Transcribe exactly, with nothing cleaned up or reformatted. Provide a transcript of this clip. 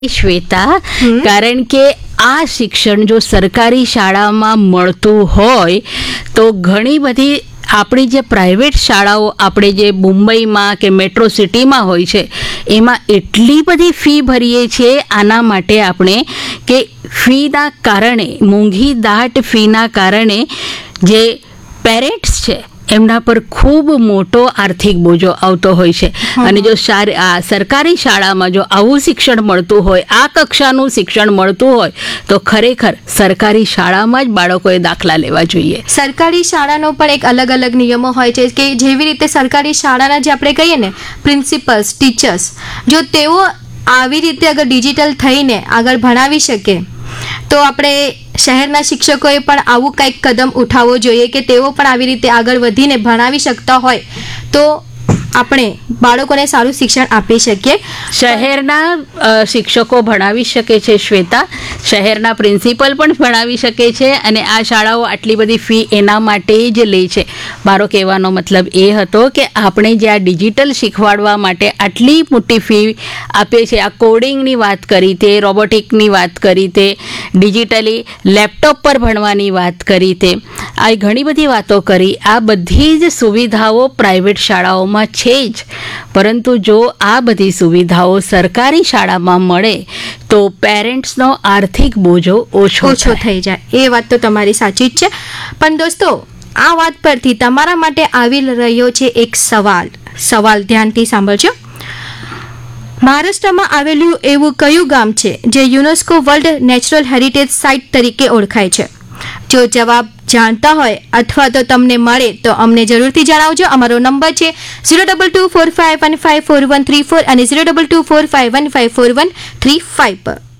શ્વેતા, કારણ કે આ શિક્ષણ જો સરકારી શાળામાં મળતું હોય તો ઘણી બધી આપણી જે પ્રાઇવેટ શાળાઓ આપણે જે મુંબઈમાં કે મેટ્રો સિટીમાં હોય છે એમાં એટલી બધી ફી ભરીએ છીએ આના માટે આપણે કે ફીના કારણે, મોંઘી દાટ ફીના કારણે જે પેરેન્ટ્સ છે એમના પર ખૂબ મોટો આર્થિક બોજો આવતો હોય છે. અને જો આ સરકારી શાળામાં જો આવું શિક્ષણ મળતું હોય, આ કક્ષાનું શિક્ષણ મળતું હોય તો ખરેખર સરકારી શાળામાં જ બાળકોએ દાખલા લેવા જોઈએ. સરકારી શાળાનો પણ એક અલગ અલગ નિયમો હોય છે કે જેવી રીતે સરકારી શાળાના જે આપણે કહીએ ને પ્રિન્સિપલ્સ, ટીચર્સ, જો તેઓ આવી રીતે અગર ડિજિટલ થઈને આગળ ભણાવી શકે તો આપણે શહેરના શિક્ષકોએ પણ આવું કંઈક કદમ ઉઠાવવો જોઈએ કે તેઓ પણ આવી રીતે આગળ વધીને ભણાવી શકતા હોય તો આપણે બાળકોને સારું શિક્ષણ આપી શકીએ. શહેરના શિક્ષકો ભણાવી શકે છે શ્વેતા, શહેરના પ્રિન્સિપલ પણ ભણાવી શકે છે અને આ શાળાઓ આટલી બધી ફી એના માટે જ લે છે. મારો કહેવાનો મતલબ એ હતો કે આપણે જે આ ડિજિટલ શીખવાડવા માટે આટલી મોટી ફી આપીએ છીએ, આ કોડિંગની વાત કરી તે, રોબોટિકની વાત કરી તે, ડિજિટલી લેપટોપ પર ભણવાની વાત કરી તે, આ ઘણી બધી વાતો કરી. આ બધી જ સુવિધાઓ પ્રાઇવેટ શાળાઓમાં છે જ, પરંતુ જો આ બધી સુવિધાઓ સરકારી શાળામાં મળે તો પેરેન્ટ્સનો આર્થિક બોજો ઓછો ઓછો થઈ જાય. એ વાત તો તમારી સાચી જ છે. પણ દોસ્તો, આ વાત પરથી તમારા માટે આવી રહ્યો છે એક સવાલ. સવાલ ધ્યાનથી સાંભળજો. મહારાષ્ટ્રમાં આવેલું એવું કયું ગામ છે જે UNESCO world natural heritage site તરીકે ઓળખાય છે? જો જવાબ જાણતા હોય અથવા તો તમને મળે તો અમને જરૂરથી જણાવજો. અમારો નંબર છે zero double two four five one five four one three four અને zero double two four five one five four one three five પર.